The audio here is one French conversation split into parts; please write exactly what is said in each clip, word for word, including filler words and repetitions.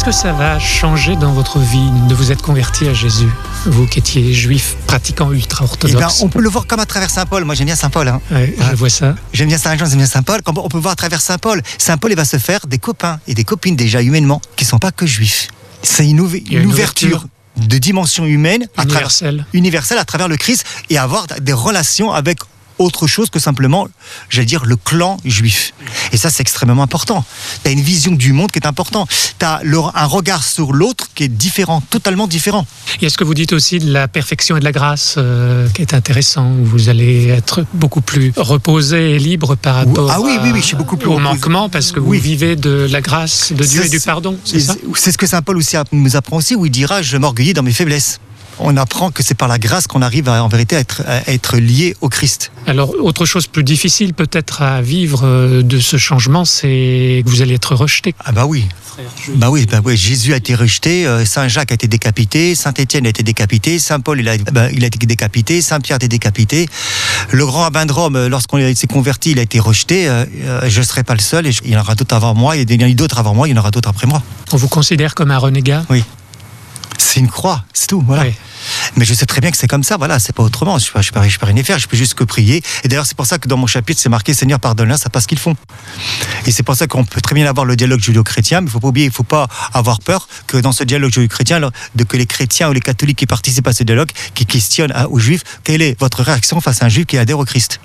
que ça va changer dans votre vie de vous être converti à Jésus, vous qui étiez juif pratiquant ultra-orthodoxe? Eh ben, on peut le voir comme à travers Saint Paul. Moi, j'aime bien Saint Paul. Hein. Ouais, Ah. je vois ça. J'aime bien Saint Jean, j'aime bien Saint Paul. On peut voir à travers Saint Paul. Saint Paul, il va se faire des copains et des copines, déjà humainement, qui ne sont pas que juifs. C'est une, ouv- Il y a une une ouverture, ouverture. de dimension humaine, à travers, Universel. universelle à travers le Christ, et avoir des relations avec autre chose que simplement, j'allais dire, le clan juif. Et ça, c'est extrêmement important. Tu as une vision du monde qui est importante. Tu as un regard sur l'autre qui est différent, totalement différent. Et est-ce que vous dites aussi de la perfection et de la grâce euh, qui est intéressant, où vous allez être beaucoup plus reposé et libre par rapport Ah oui, oui, oui, à- je suis beaucoup plus au reposé. manquement, parce que vous Oui. vivez de la grâce de Dieu C'est- et du pardon, c'est Et ça? c'est- C'est ce que Saint Paul aussi nous apprend aussi, où il dira « Je m'orgueillis dans mes faiblesses ». On apprend que c'est par la grâce qu'on arrive à, en vérité à être, à être lié au Christ. Alors, autre chose plus difficile peut-être à vivre euh, de ce changement, c'est que vous allez être rejeté. Ah bah oui, bah oui, bah oui. Jésus a été rejeté, euh, Saint Jacques a été décapité, Saint Étienne a été décapité, Saint Paul il a, bah, il a été décapité, Saint Pierre a été décapité. Le grand rabbin de Rome, euh, lorsqu'on s'est converti, il a été rejeté. Euh, euh, je ne serai pas le seul, et je- il y en aura d'autres avant moi, il y en a d'autres avant moi, il y en aura d'autres après moi. On vous considère comme un renégat? Oui. C'est une croix, c'est tout, voilà. Oui. Mais je sais très bien que c'est comme ça, voilà, c'est pas autrement. Je ne peux, je peux, je peux rien y faire, je peux juste que prier. Et d'ailleurs, c'est pour ça que dans mon chapitre, c'est marqué Seigneur, pardonne-leur, ça pas ce qu'ils font. Et c'est pour ça qu'on peut très bien avoir le dialogue judéo-chrétien, mais il faut pas oublier, il faut pas avoir peur que dans ce dialogue judéo-chrétien, alors, de que les chrétiens ou les catholiques qui participent à ce dialogue, qui questionnent hein, aux juifs, quelle est votre réaction face à un juif qui adhère au Christ?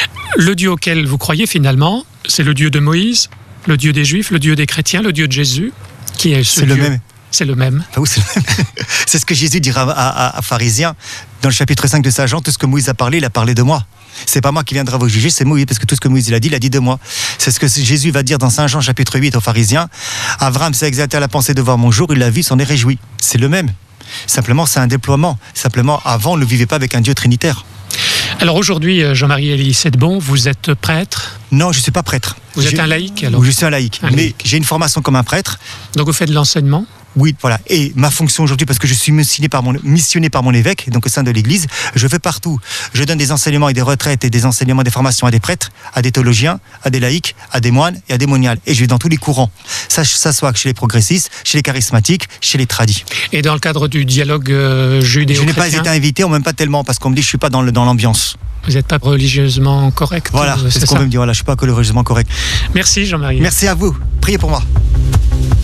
Le Dieu auquel vous croyez finalement, c'est le Dieu de Moïse, le Dieu des Juifs, le Dieu des chrétiens, le Dieu de Jésus, qui est ce C'est le Dieu. même. C'est le même. Ah oui, c'est, le même. C'est ce que Jésus dira à, à, à pharisiens dans le chapitre cinq de Saint Jean. Tout ce que Moïse a parlé, il a parlé de moi. C'est pas moi qui viendra vous juger, c'est Moïse, parce que tout ce que Moïse il a dit, il a dit de moi. C'est ce que Jésus va dire dans Saint Jean chapitre huit aux pharisiens. Abraham s'est exalté à la pensée de voir mon jour, il l'a vu, s'en est réjoui. C'est le même. Simplement, c'est un déploiement. Simplement, avant, on ne vivait pas avec un Dieu trinitaire. Alors aujourd'hui, Jean-Marie Elie Sedbon, vous êtes prêtre, Non, je ne suis pas prêtre. vous êtes J'ai- un laïc alors. Ou je suis un laïc. Un mais laïc. j'ai une formation comme un prêtre. Donc vous faites de l'enseignement. Oui, voilà. Et ma fonction aujourd'hui, parce que je suis missionné par mon, missionné par mon évêque, donc au sein de l'Église, je fais partout. Je donne des enseignements et des retraites et des enseignements, des formations à des prêtres, à des théologiens, à des laïcs, à des moines et à des moniales. Et je vais dans tous les courants. Ça, ça soit chez les progressistes, chez les charismatiques, chez les tradis. Et dans le cadre du dialogue euh, Je n'ai pas judéo-chrétien, été invité, on m'aime pas tellement, parce qu'on me dit que je suis pas dans, le, dans l'ambiance. vous n'êtes pas religieusement correct. Voilà, euh, c'est ce c'est qu'on ça. me dit. Voilà, je suis pas religieusement correct. Merci Jean-Marie. Merci à vous. Priez pour moi.